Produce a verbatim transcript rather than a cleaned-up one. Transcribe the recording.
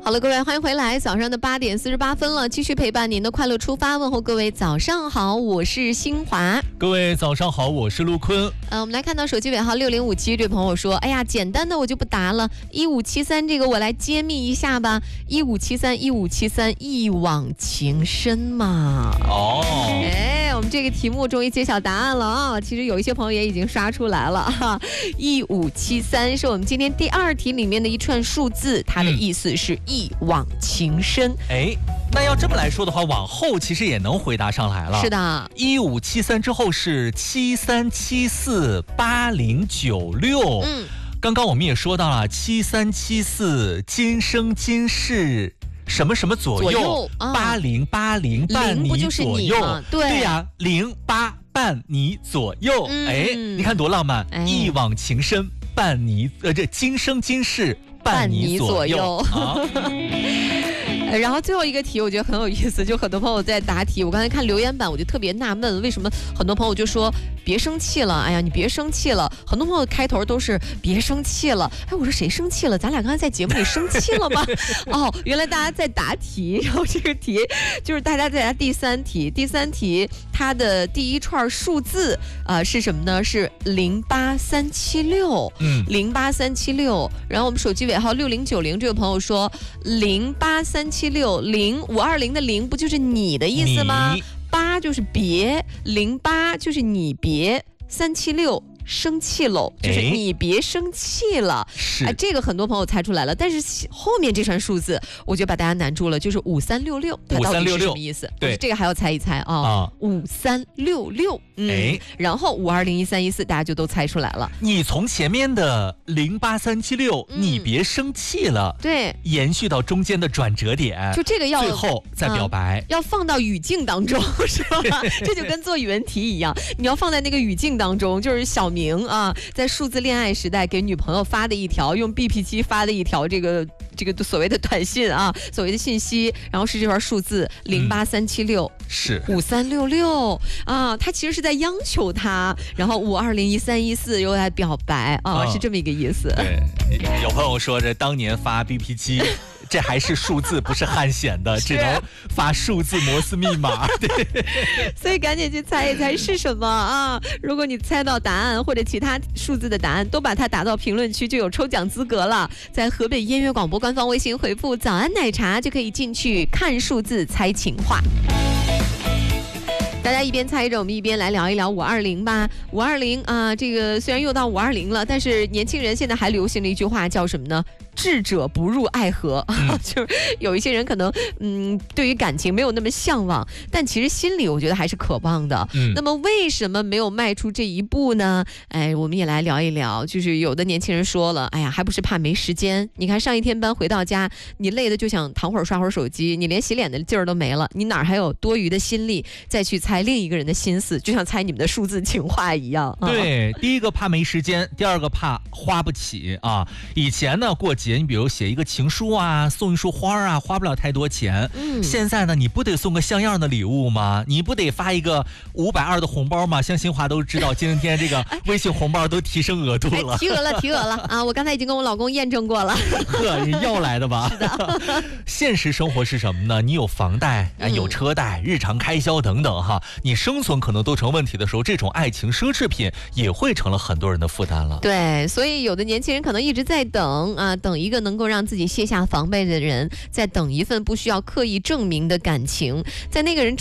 好了，各位，欢迎回来。早上的八点四十八分了，继续陪伴您的快乐出发。问候各位，早上好，我是新华。 各位早上好，我是陆坤。 呃，我们来看到手机尾号六零五七，这位朋友说：“哎呀，简单的我就不答了，一五七三这个我来揭秘一下吧。一五七三，一五七三，一往情深嘛。” 哦， 哎，我们这个题目终于揭晓答案了啊！其实有一些朋友也已经刷出来了哈。一五七三是我们今天第二题里面的一串数字，它的意思是一往情深。 哎、嗯，那要这么来说的话，往后其实也能回答上来了。 是的， 一五七三之后是七三七四八零九六。嗯，刚刚我们也说到了七三七四今生今世什么什么左右，八零八零伴你左右。对呀、啊，零八伴你左右。嗯、哎，你看多浪漫，哎、一往情深伴你呃这今生今世伴你左右。啊然后最后一个题我觉得很有意思，就很多朋友在答题，我刚才看留言板我就特别纳闷，为什么很多朋友就说别生气了，哎呀你别生气了，很多朋友开头都是别生气了，哎我说谁生气了，咱俩刚才在节目里生气了吗？哦，原来大家在答题，然后这个题就是大家在答第三题，第三题它的第一串数字呃是什么呢？是零八三七六，嗯，零八三七六。然后我们手机尾号六零九零这位朋友说零八三七六零五二零的零不就是你的意思吗？八就是别，零八就是你别，三七六。生气喽，就是你别生气了。是，哎，这个很多朋友猜出来了，但是后面这串数字，我觉得把大家难住了，就是五三六六，它到底是什么意思？对，这个还要猜一猜啊。五三六六，哎，然后五二零一三一四，大家就都猜出来了。 你从前面的零八三七六，你别生气了， 对， 延续到中间的转折点， 就这个要最后再表白， 要放到语境当中，是吧？这就跟做语文题一样，你要放在那个语境当中，就是小。明啊，在数字恋爱时代给女朋友发的一条，用 B P 机发的一条这个这个所谓的短信啊，所谓的信息，然后是这串数字零八三七六， 是五三六六啊，他其实是在央求他，然后五二零一三一四又在表白啊，嗯、是这么一个意思。 对，有朋友说这当年发 B P 机。这还是数字，不是汉显的，只能发数字摩斯密码。对， 所以赶紧去猜一猜是什么啊！如果你猜到答案或者其他数字的答案，都把它打到评论区，就有抽奖资格了。在河北音乐广播官方微信回复“早安奶茶”，就可以进去看数字、猜情话。大家一边猜着，我们一边来聊一聊五二零吧。五二零啊，这个虽然又到五二零了，但是年轻人现在还流行了一句话，叫什么呢？智者不入爱河，嗯、就是有一些人可能嗯对于感情没有那么向往，但其实心里我觉得还是渴望的。嗯、那么为什么没有迈出这一步呢？哎，我们也来聊一聊。就是有的年轻人说了，哎呀，还不是怕没时间。你看上一天班回到家，你累的就想躺会儿刷会儿手机，你连洗脸的劲儿都没了，你哪还有多余的心力再去猜另一个人的心思？就像猜你们的数字情话一样。 对，啊、第一个怕没时间，第二个怕花不起啊。以前呢过节。你比如写一个情书啊，送一束花啊，花不了太多钱。嗯，现在呢，你不得送个像样的礼物吗？你不得发一个五百二的红包吗？像新华都知道，今天这个微信红包都提升额度了， 哎、提额了，提额了啊！我刚才已经跟我老公验证过了。 呵，你要来的吧？ 是的。 现实生活是什么呢？你有房贷，有车贷，日常开销等等哈，你生存可能都成问题的时候，这种爱情奢侈品也会成了很多人的负担了。 对，所以有的年轻人可能一直在等啊，等一个能够让自己卸下防备的人，在等一份不需要刻意证明的感情，在那个人